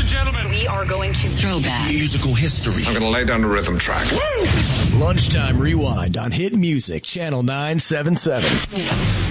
and gentlemen, we are going to throwback musical history. I'm going to lay down the rhythm track. Lunchtime Rewind on Hit Music, Channel 977.